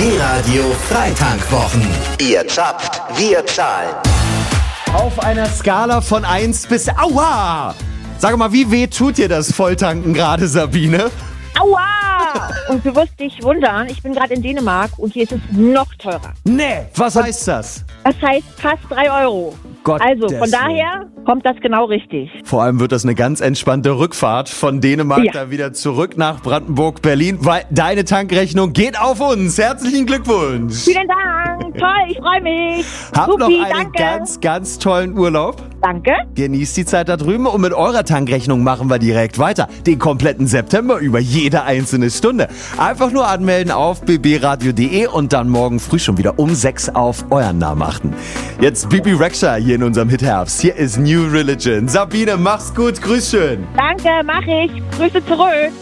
BB-Radio Freitankwwochen. Ihr zapft, wir zahlen. Auf einer Skala von 1 bis Aua! Sag mal, wie weh tut dir das Volltanken gerade, Sabine? Aua! Und du wirst dich wundern, ich bin gerade in Dänemark und hier ist es noch teurer. Nee, was heißt das? Das heißt fast 3 Euro. Gottes Also von daher kommt das genau richtig. Vor allem wird das eine ganz entspannte Rückfahrt von Dänemark da wieder zurück nach Brandenburg, Berlin, weil deine Tankrechnung geht auf uns. Herzlichen Glückwunsch. Vielen Dank. Toll, ich freue mich. Habt noch Supi, einen danke. ganz, ganz tollen Urlaub. Danke. Genießt die Zeit da drüben und mit eurer Tankrechnung machen wir direkt weiter. Den kompletten September über, jede einzelne Stunde. Einfach nur anmelden auf bbradio.de und dann morgen früh schon wieder um 6 auf euren Namen achten. Jetzt Bibi Rexha hier in unserem Hit Herbst. Hier ist New Religion. Sabine, mach's gut, grüß schön. Danke, mach ich. Grüße zurück.